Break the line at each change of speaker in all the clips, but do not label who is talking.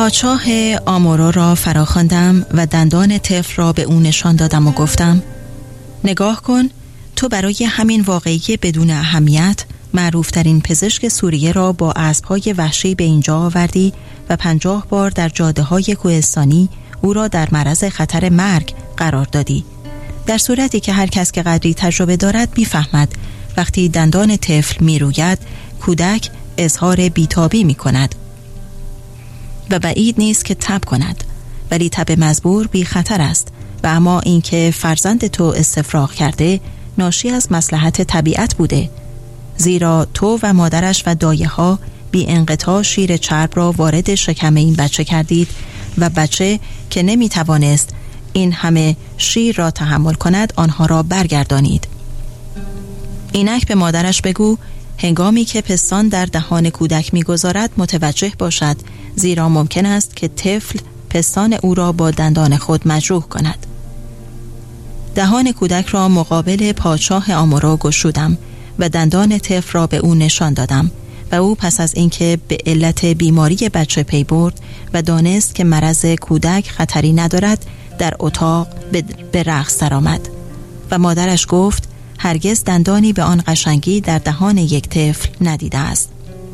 پاچاه آمورو را فراخواندم و دندان طفل را به او نشان دادم و گفتم نگاه کن، تو برای همین واقعی بدون اهمیت معروفترین پزشک سوریه را با اسب‌های وحشی به اینجا آوردی و 50 بار در جاده‌های کوهستانی او را در معرض خطر مرگ قرار دادی، در صورتی که هر کس که قدری تجربه دارد می‌فهمد وقتی دندان طفل می‌روید کودک اظهار بیتابی می‌کند و بعید نیست که تب کند، ولی تب مزبور بی خطر است و اما اینکه فرزند تو استفراغ کرده ناشی از مصلحت طبیعت بوده، زیرا تو و مادرش و دایه ها بی انقطاع شیر چرب را وارد شکم این بچه کردید و بچه که نمی توانست این همه شیر را تحمل کند آنها را برگردانید. اینک به مادرش بگو هنگامی که پستان در دهان کودک می‌گذارد متوجه باشد، زیرا ممکن است که طفل پستان او را با دندان خود مجروح کند. دهان کودک را مقابل پاچاه آمورو گشودم و دندان طفل را به او نشان دادم و او پس از اینکه به علت بیماری بچه پی برد و دانست که مرض کودک خطری ندارد در اتاق به رقص درآمد و مادرش گفت هرگز دندانی به آن قشنگی در دهان یک طفل ندیده است.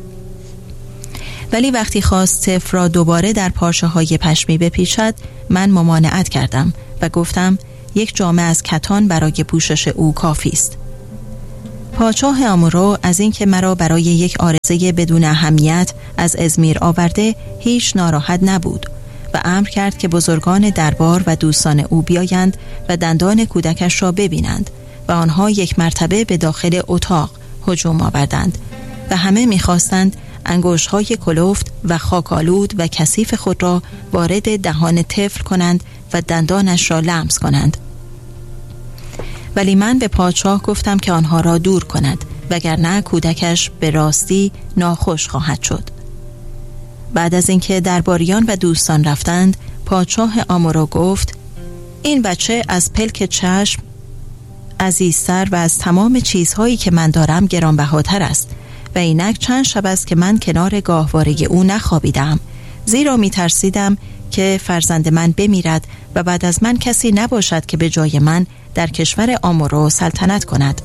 ولی وقتی خواست طفل را دوباره در پارچه های پشمی بپیچد من ممانعت کردم و گفتم یک جامه از کتان برای پوشش او کافی است. پاچاه آمورو از اینکه مرا برای یک عارضه بدون اهمیت از ازمیر آورده هیچ ناراحت نبود و امر کرد که بزرگان دربار و دوستان او بیایند و دندان کودکش را ببینند و آنها یک مرتبه به داخل اتاق هجوم آوردند و همه می‌خواستند انگشت‌های کلفت و خاک‌آلود و کثیف خود را وارد دهان طفل کنند و دندانش را لمس کنند. ولی من به پادشاه گفتم که آنها را دور کند وگرنه کودکش به راستی ناخوش خواهد شد. بعد از اینکه درباریان و دوستان رفتند پادشاه آمورو گفت این بچه از پلک چشم عزیزتر و از تمام چیزهایی که من دارم گرانبهاتر است و اینک چند شب است که من کنار گاهواره او نخوابیدم، زیرا می ترسیدم که فرزند من بمیرد و بعد از من کسی نباشد که به جای من در کشور آمورو سلطنت کند.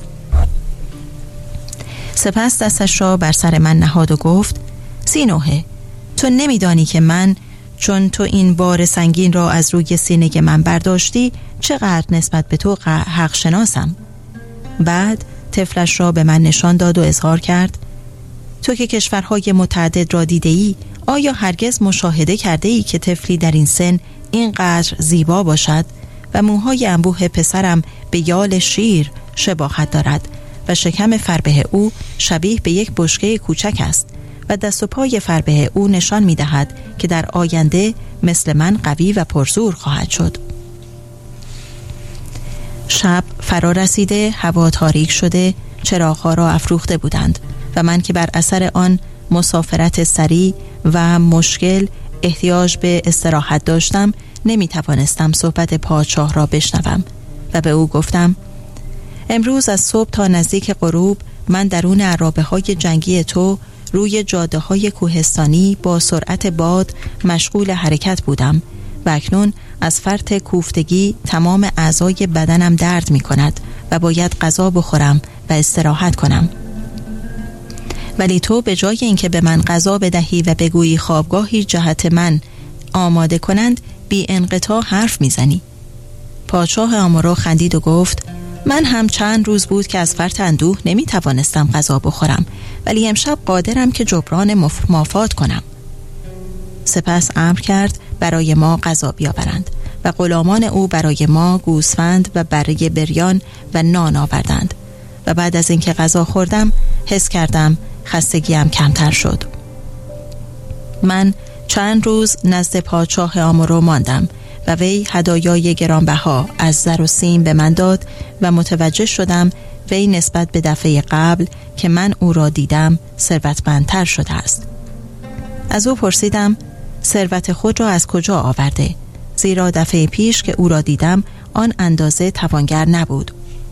سپس دستش را بر سر من نهاد و گفت سینوهه، تو نمیدانی که من چون تو این بار سنگین را از روی سینه من برداشتی چقدر نسبت به تو حق شناسم. بعد طفلش را به من نشان داد و اظهار کرد تو که کشورهای متعدد را دیده ای، آیا هرگز مشاهده کرده ای که طفلی در این سن اینقدر زیبا باشد و موهای انبوه پسرم به یال شیر شباهت دارد و شکم فربه او شبیه به یک بشکه کوچک است و دست و پای فربه او نشان می دهد که در آینده مثل من قوی و پرزور خواهد شد. شب فرا رسیده، هوا تاریک شده، چراغ‌ها را افروخته بودند و من که بر اثر آن مسافرت سریع و مشکل احتیاج به استراحت داشتم نمی توانستم صحبت پادشاه را بشنوم و به او گفتم امروز از صبح تا نزدیک غروب من درون عرابه‌های جنگی تو روی جاده‌های کوهستانی با سرعت باد مشغول حرکت بودم و اکنون از فرط کوفتگی تمام اعضای بدنم درد می کند و باید غذا بخورم و استراحت کنم. ولی تو به جای اینکه به من غذا بدهی و بگویی خوابگاهی جهت من آماده کنند بی انقطاع حرف میزنی. پادشاه آمورو خندید و گفت من هم چند روز بود که از فرط اندوه نمی توانستم غذا بخورم، ولی امشب قادرم که جبران مافات کنم. سپس امر کرد برای ما غذا بیاورند و غلامان او برای ما گوسفند و بره بریان و نان آوردند و بعد از اینکه غذا خوردم حس کردم خستگیم کمتر شد. من چند روز نزد پادشاه آمورو ماندم و وی هدایای گرانبها از زر و سیم به من داد و متوجه شدم وی نسبت به دفعه قبل که من او را دیدم ثروتمندتر شده است. از او پرسیدم ثروت خود را از کجا آورده، زیرا دفعه پیش که او را دیدم آن اندازه توانگر نبود.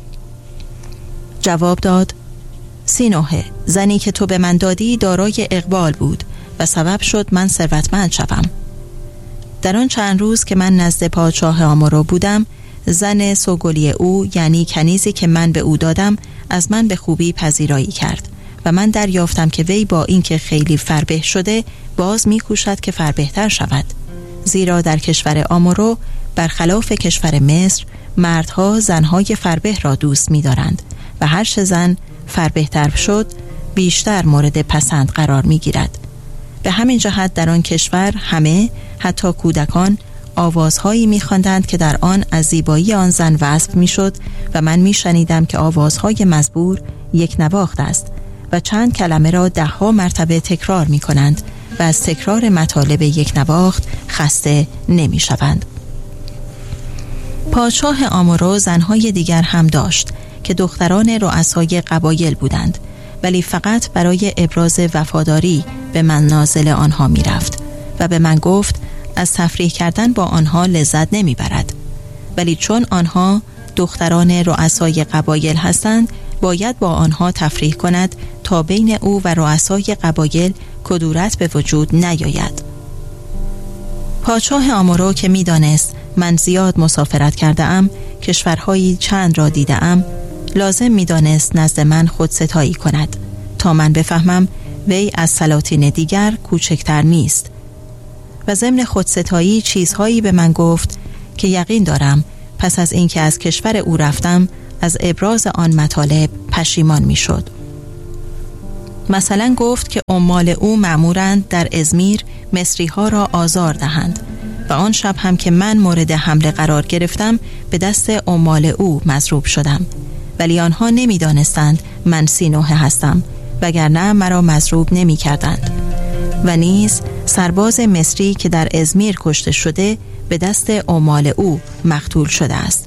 جواب داد سینوهه، زنی که تو به من دادی دارای اقبال بود و سبب شد من ثروتمند شوم. در آن چند روز که من نزد پادشاه آمورو بودم، زن سوگلی او یعنی کنیزی که من به او دادم از من به خوبی پذیرایی کرد و من دریافتم که وی با اینکه خیلی فربه شده باز می‌کوشد که فربهتر شود، زیرا در کشور آمورو برخلاف کشور مصر مردها زنهای فربه را دوست می‌دارند و هر چه زن فربهتر شد بیشتر مورد پسند قرار می‌گیرد. به همین جهت در آن کشور همه، حتی کودکان، آوازهایی می‌خواندند که در آن از زیبایی آن زن وصف می‌شد و من می‌شنیدم که آوازهای مزبور یک نواخت است و چند کلمه را 10 مرتبه تکرار می‌کنند و از تکرار مطالب یک نواخت خسته نمی‌شوند. پادشاه آمورو زنهای دیگر هم داشت که دختران رؤسای قبایل بودند، ولی فقط برای ابراز وفاداری به منازل آنها می رفت و به من گفت از تفریح کردن با آنها لذت نمی برد، ولی چون آنها دختران رؤسای قبایل هستند باید با آنها تفریح کند تا بین او و رؤسای قبایل کدورت به وجود نیاید. پادشاه آمورو که می دانست من زیاد مسافرت کرده ام، کشورهایی چند را دیده ام، لازم می دانست نزد من خودستایی کند تا من بفهمم وی از سلاطین دیگر کوچکتر نیست و ضمن خودستایی چیزهایی به من گفت که یقین دارم پس از اینکه از کشور او رفتم از ابراز آن مطالب پشیمان می شد. مثلا گفت که عمال او مأمورند در ازمیر مصری ها را آزار دهند و آن شب هم که من مورد حمله قرار گرفتم به دست عمال او مضروب شدم، ولی آنها نمی دانستند من سینوحه هستم وگرنه مرا مضروب نمی کردند. و نیز سرباز مصری که در ازمیر کشته شده به دست عمال او مقتول شده است.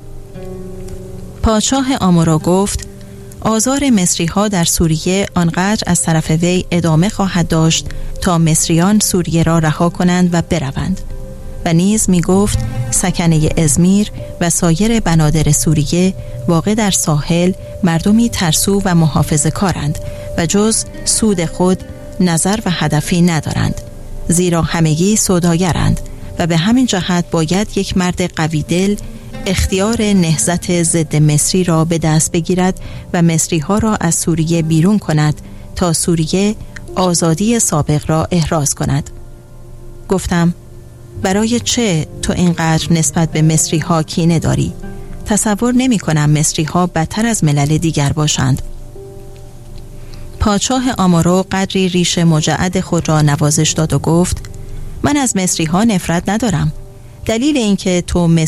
پادشاه آمورو گفت آزار مصری ها در سوریه آنقدر از طرف وی ادامه خواهد داشت تا مصریان سوریه را رها کنند و بروند. و نیز می گفت سکنه ازمیر و سایر بنادر سوریه واقع در ساحل مردمی ترسو و محافظه کارند و جز سود خود نظر و هدفی ندارند، زیرا همگی سوداگرند و به همین جهت باید یک مرد قوی دل اختیار نهضت ضد مصری را به دست بگیرد و مصری ها را از سوریه بیرون کند تا سوریه آزادی سابق را احراز کند. گفتم برای چه تو اینقدر نسبت به مصری ها کینه داری؟ تصور نمی کنم مصری ها بدتر از ملل دیگر باشند. پادشاه آمورو قدری ریش مجعد خود را نوازش داد و گفت من از مصری ها نفرت ندارم. به دلیل اینکه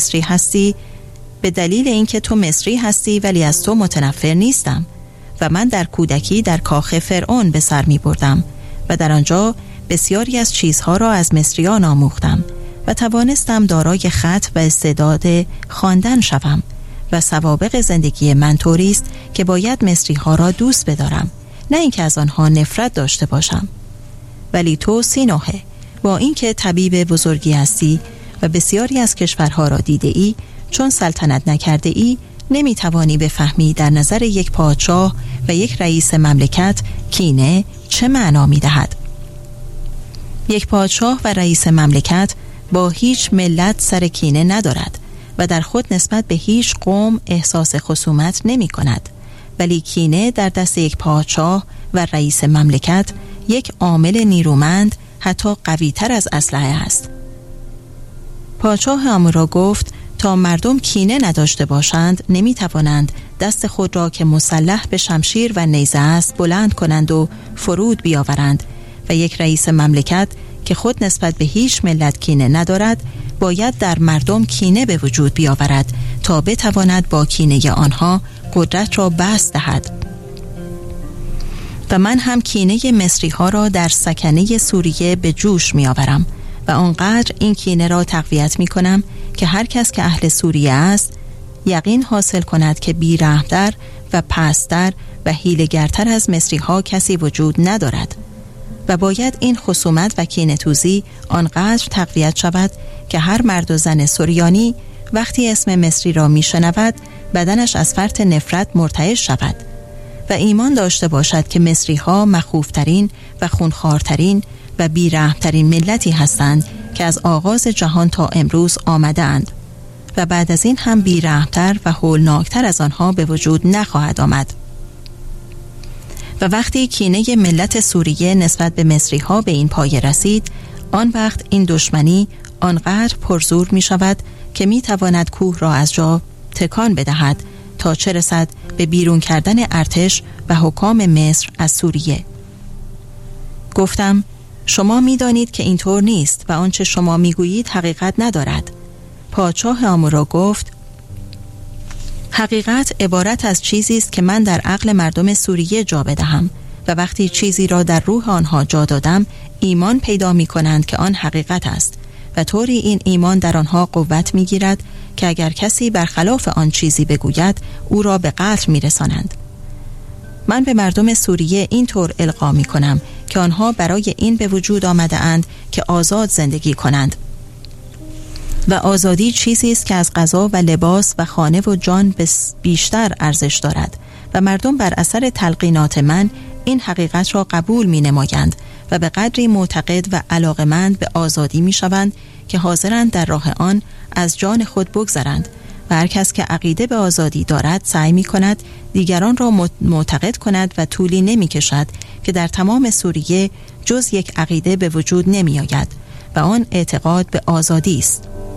تو مصری هستی ولی از تو متنفر نیستم و من در کودکی در کاخ فرعون به سر می بردم و در آنجا بسیاری از چیزها را از مصریان آموختم و توانستم دارای خط و استعداد خواندن شوم و سوابق زندگی من طوری است که باید مصری ها را دوست بدارم، نه اینکه از آنها نفرت داشته باشم. ولی تو سینوحه با اینکه طبیب بزرگی هستی و بسیاری از کشورها را دیده ای، چون سلطنت نکرده ای نمی توانی بفهمی در نظر یک پادشاه و یک رئیس مملکت کینه چه معنا می دهد. یک پادشاه و رئیس مملکت با هیچ ملت سر کینه ندارد و در خود نسبت به هیچ قوم احساس خصومت نمی کند، ولی کینه در دست یک پادشاه و رئیس مملکت یک عامل نیرومند حتی قوی تر از اسلحه است. پادشاه آمورو گفت تا مردم کینه نداشته باشند نمی توانند دست خود را که مسلح به شمشیر و نیزه است بلند کنند و فرود بیاورند و یک رئیس مملکت که خود نسبت به هیچ ملت کینه ندارد باید در مردم کینه به وجود بیاورد تا بتواند با کینه آنها قدرت را بسط دهد. و من هم کینه مصری ها را در سکنه سوریه به جوش می آورم و آنقدر این کینه را تقویت می کنم که هر کس که اهل سوریه است یقین حاصل کند که بی‌رحم‌تر و پست‌تر و حیله‌گرتر از مصری ها کسی وجود ندارد و باید این خصومت و کینه‌توزی آنقدر تقویت شود که هر مرد و زن سوریانی وقتی اسم مصری را می شنود بدنش از فرط نفرت مرتعش شود و ایمان داشته باشد که مصری ها مخوفترین و خونخوارترین و بی‌رحم‌ترین ملتی هستند که از آغاز جهان تا امروز آمده اند و بعد از این هم بی‌رحم‌تر و هولناکتر از آنها به وجود نخواهد آمد. و وقتی کینه ملت سوریه نسبت به مصری‌ها به این پایه رسید، آن وقت این دشمنی آنقدر پرزور می شود که می تواند کوه را از جا تکان بدهد تا چه رسد به بیرون کردن ارتش و حکام مصر از سوریه. گفتم شما می دانید که اینطور نیست و آنچه شما می گویید حقیقت ندارد. پادشاه آمورا گفت حقیقت عبارت از چیزی است که من در عقل مردم سوریه جا بدهم و وقتی چیزی را در روح آنها جا دادم ایمان پیدا می کنند که آن حقیقت است و طوری این ایمان در آنها قوت می گیرد که اگر کسی برخلاف آن چیزی بگوید او را به قتل می رسانند. من به مردم سوریه این طور القا می کنم که آنها برای این به وجود آمده اند که آزاد زندگی کنند و آزادی چیزی است که از غذا و لباس و خانه و جان بیشتر ارزش دارد و مردم بر اثر تلقینات من این حقیقت را قبول می نمایند و به قدری معتقد و علاقمند به آزادی می شوند که حاضرند در راه آن از جان خود بگذرند و هر کس که عقیده به آزادی دارد سعی می کند دیگران را معتقد کند و طولی نمی کشد که در تمام سوریه جز یک عقیده به وجود نمی آید و آن اعتقاد به آزادی است.